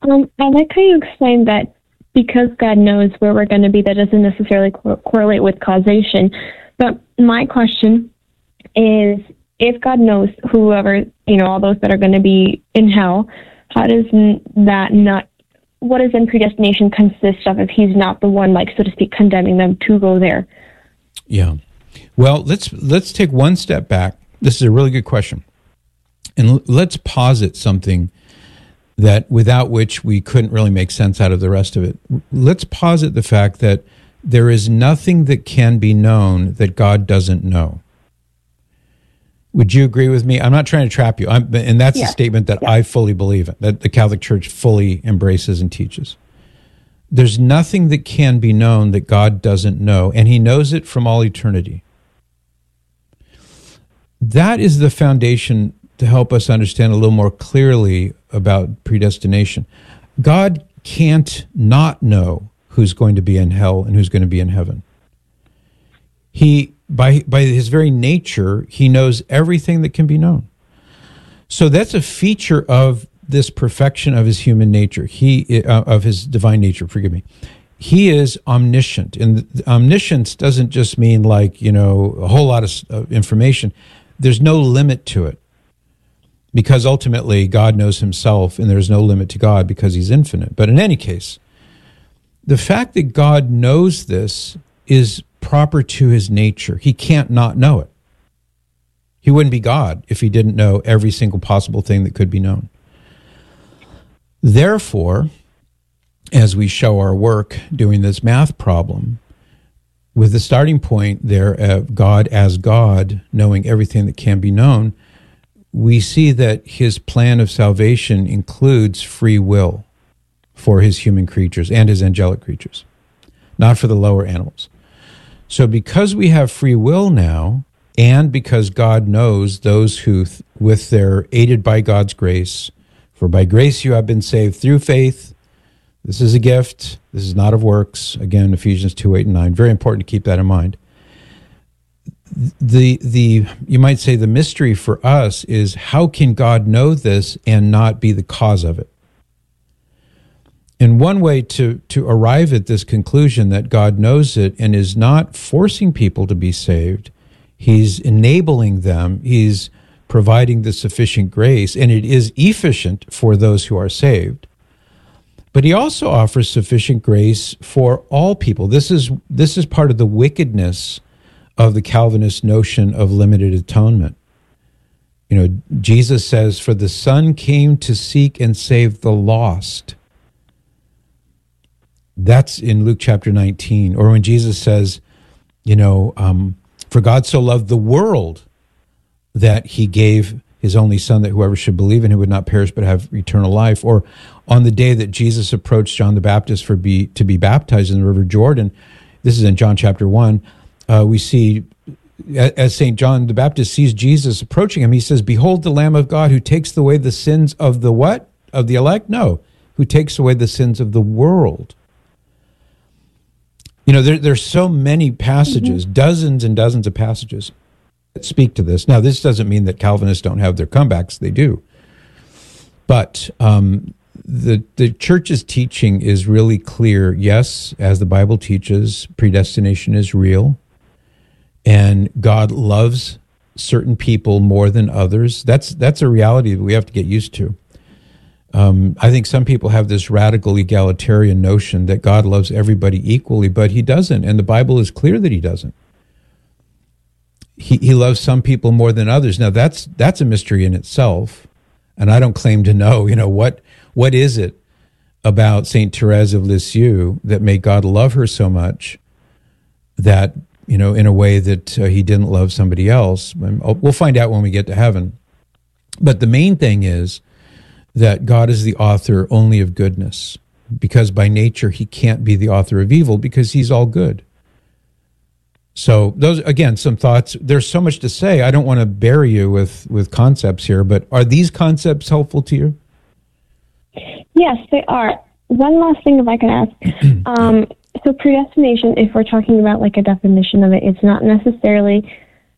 I like how you explained that because God knows where we're going to be, that doesn't necessarily correlate with causation. But my question is, if God knows whoever, all those that are going to be in hell, how does that not, what does then predestination consist of if he's not the one, like, so to speak, condemning them to go there? Yeah. Well, let's take one step back. This is a really good question. And let's posit something that without which we couldn't really make sense out of the rest of it. Let's posit the fact that there is nothing that can be known that God doesn't know. Would you agree with me? I'm not trying to trap you, and that's a statement that I fully believe in, that the Catholic Church fully embraces and teaches. There's nothing that can be known that God doesn't know, and he knows it from all eternity. That is the foundation to help us understand a little more clearly about predestination. God can't not know who's going to be in hell and who's going to be in heaven. He, by his very nature, he knows everything that can be known. So that's a feature of this perfection of his human nature. Of his divine nature, forgive me. He is omniscient. And omniscience doesn't just mean like, a whole lot of information. There's no limit to it. Because ultimately, God knows himself, and there's no limit to God because he's infinite. But in any case, the fact that God knows this is proper to his nature. He can't not know it. He wouldn't be God if he didn't know every single possible thing that could be known. Therefore, as we show our work doing this math problem, with the starting point there of God as God, knowing everything that can be known, we see that his plan of salvation includes free will for his human creatures and his angelic creatures, not for the lower animals. So because we have free will now, and because God knows those who, with their aided by God's grace, for by grace you have been saved through faith, this is a gift, this is not of works, again, Ephesians 2:8-9, very important to keep that in mind. The you might say the mystery for us is, how can God know this and not be the cause of it? And one way to arrive at this conclusion that God knows it and is not forcing people to be saved, he's enabling them, he's providing the sufficient grace, and it is efficient for those who are saved. But he also offers sufficient grace for all people. This is part of the wickedness of the Calvinist notion of limited atonement. Jesus says, "For the Son came to seek and save the lost." That's in Luke chapter 19. Or when Jesus says, "For God so loved the world that he gave his only Son, that whoever should believe in him would not perish but have eternal life." Or on the day that Jesus approached John the Baptist to be baptized in the River Jordan, this is in John chapter 1, we see, as St. John the Baptist sees Jesus approaching him, he says, "Behold the Lamb of God who takes away the sins of the what? Of the elect? No, who takes away the sins of the world." There's so many passages, dozens and dozens of passages that speak to this. Now, this doesn't mean that Calvinists don't have their comebacks. They do. But the church's teaching is really clear. Yes, as the Bible teaches, predestination is real. And God loves certain people more than others. That's a reality that we have to get used to. I think some people have this radical egalitarian notion that God loves everybody equally, but he doesn't, and the Bible is clear that he doesn't. He loves some people more than others. Now, that's a mystery in itself, and I don't claim to know, what is it about St. Therese of Lisieux that made God love her so much that, in a way that he didn't love somebody else. We'll find out when we get to heaven. But the main thing is that God is the author only of goodness, because by nature he can't be the author of evil because he's all good. So those, again, some thoughts. There's so much to say. I don't want to bury you with concepts here, but are these concepts helpful to you? Yes, they are. One last thing, if I can ask. So predestination, if we're talking about like a definition of it, it's not necessarily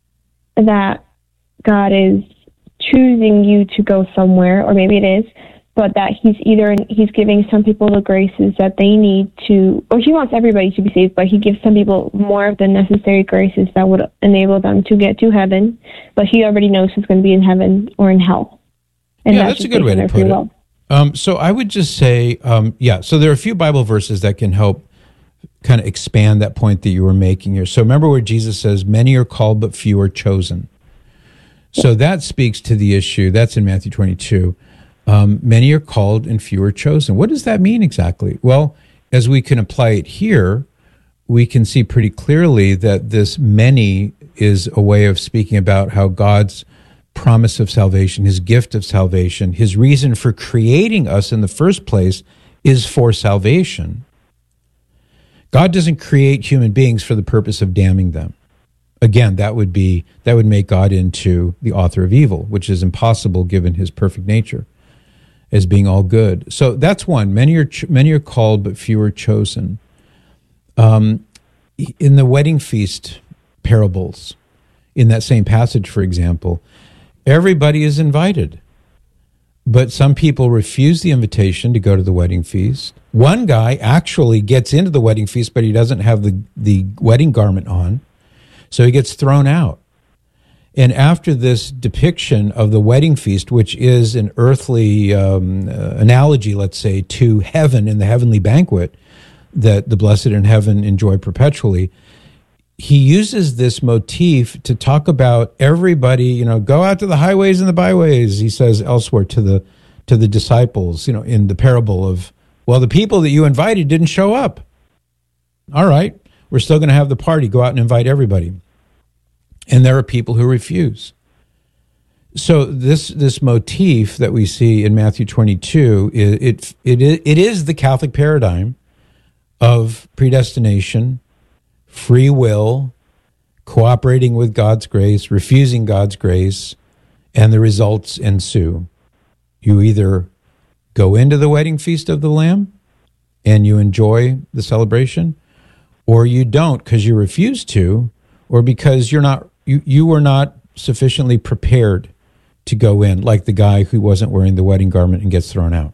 that God is choosing you to go somewhere, or maybe it is, but that he's giving some people the graces that they need to, or he wants everybody to be saved, but he gives some people more of the necessary graces that would enable them to get to heaven, but he already knows who's going to be in heaven or in hell. And yeah, that's a good way to put it. So I would just say, so there are a few Bible verses that can help kind of expand that point that you were making here. So remember where Jesus says, many are called, but few are chosen. So that speaks to the issue. That's in Matthew 22. Many are called and few are chosen. What does that mean exactly? Well, as we can apply it here, we can see pretty clearly that this many is a way of speaking about how God's promise of salvation, his gift of salvation, his reason for creating us in the first place is for salvation. God doesn't create human beings for the purpose of damning them. Again, that would make God into the author of evil, which is impossible given his perfect nature as being all good. So that's one. Many are called, but few are chosen. In the wedding feast parables, in that same passage, for example, everybody is invited, but some people refuse the invitation to go to the wedding feast. One guy actually gets into the wedding feast, but he doesn't have the wedding garment on, so he gets thrown out. And after this depiction of the wedding feast, which is an earthly analogy, let's say, to heaven and the heavenly banquet that the blessed in heaven enjoy perpetually, he uses this motif to talk about everybody, go out to the highways and the byways, he says elsewhere to the disciples, in the parable of, well, the people that you invited didn't show up. All right, we're still going to have the party. Go out and invite everybody. And there are people who refuse. So this motif that we see in Matthew 22, it is the Catholic paradigm of predestination, free will, cooperating with God's grace, refusing God's grace, and the results ensue. You either go into the wedding feast of the Lamb and you enjoy the celebration, or you don't because you refuse to, or because you were not sufficiently prepared to go in, like the guy who wasn't wearing the wedding garment and gets thrown out.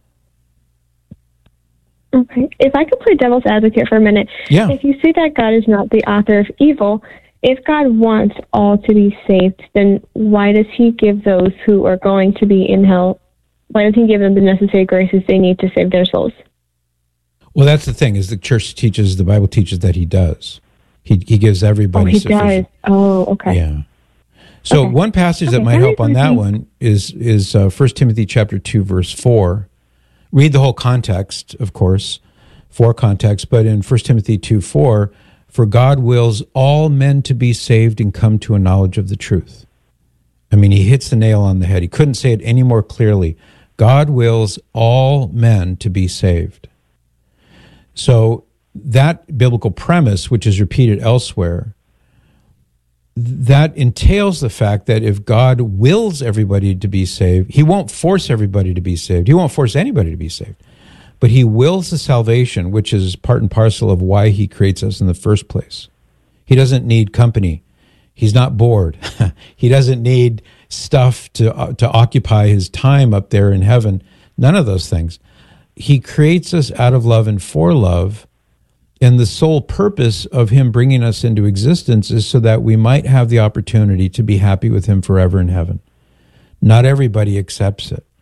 Okay. If I could play devil's advocate for a minute. Yeah. If you say that God is not the author of evil, if God wants all to be saved, then why does he give those who are going to be in hell, why doesn't he give them the necessary graces they need to save their souls? Well, that's the thing, is the Bible teaches that he does. He gives everybody sufficient. Does. Oh, okay. Yeah. So one passage that might help on that one is 1 Timothy chapter 2, verse 4. Read the whole context, of course, for context, but in 1 Timothy 2, 4, for God wills all men to be saved and come to a knowledge of the truth. I mean, he hits the nail on the head. He couldn't say it any more clearly. God wills all men to be saved. So that biblical premise, which is repeated elsewhere, that entails the fact that if God wills everybody to be saved, he won't force everybody to be saved. He won't force anybody to be saved. But he wills the salvation, which is part and parcel of why he creates us in the first place. He doesn't need company. He's not bored. He doesn't need stuff to occupy his time up there in heaven. None of those things. He creates us out of love and for love. And the sole purpose of him bringing us into existence is so that we might have the opportunity to be happy with him forever in heaven. Not everybody accepts it.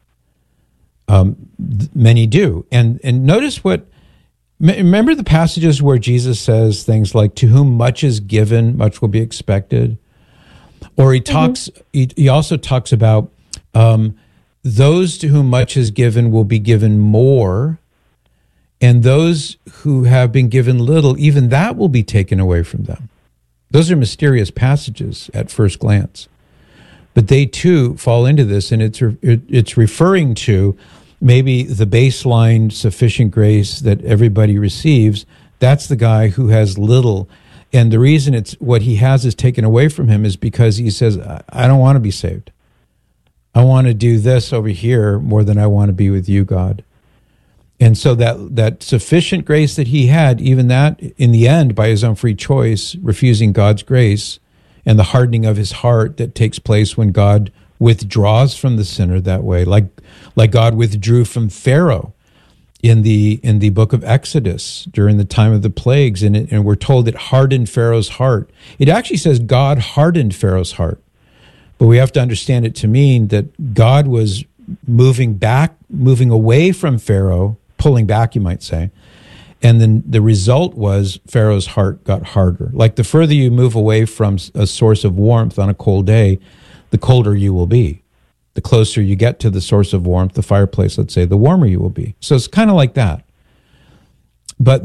Many do. And notice remember the passages where Jesus says things like, to whom much is given, much will be expected? Or he also talks about those to whom much is given will be given more, and those who have been given little, even that will be taken away from them. Those are mysterious passages at first glance. But they too fall into this, and it's referring to maybe the baseline sufficient grace that everybody receives. That's the guy who has little. And the reason it's what he has is taken away from him is because he says, I don't want to be saved. I want to do this over here more than I want to be with you, God. And so that sufficient grace that he had, even that in the end, by his own free choice, refusing God's grace and the hardening of his heart that takes place when God withdraws from the sinner that way, like God withdrew from Pharaoh in the book of Exodus during the time of the plagues, and we're told it hardened Pharaoh's heart. It actually says God hardened Pharaoh's heart, but we have to understand it to mean that God was moving away from Pharaoh, pulling back, you might say. And then the result was Pharaoh's heart got harder. Like the further you move away from a source of warmth on a cold day, the colder you will be. The closer you get to the source of warmth, the fireplace, let's say, the warmer you will be. So it's kind of like that. But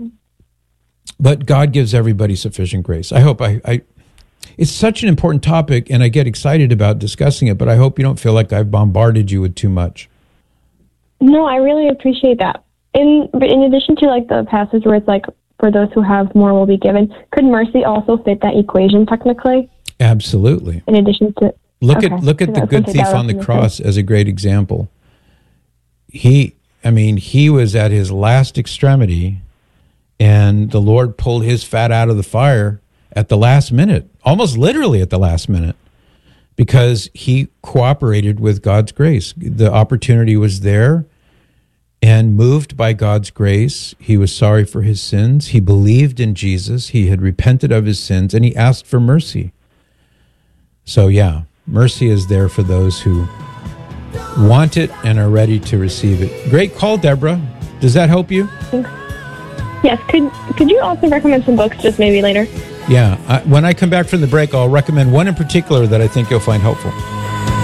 God gives everybody sufficient grace. I hope it's such an important topic, and I get excited about discussing it, but I hope you don't feel like I've bombarded you with too much. No, I really appreciate that. In addition to like the passage where it's like, for those who have more will be given, could mercy also fit that equation technically? Absolutely. In addition to look at the good thief on the cross as a great example. He was at his last extremity, and the Lord pulled his fat out of the fire at the last minute, almost literally at the last minute, because he cooperated with God's grace. The opportunity was there. And moved by God's grace, he was sorry for his sins. He believed in Jesus. He had repented of his sins, and he asked for mercy. So yeah, mercy is there for those who want it and are ready to receive it. Great call, Deborah. Does that help you? Thanks. Yes. Could you also recommend some books just maybe later? Yeah. When I come back from the break, I'll recommend one in particular that I think you'll find helpful.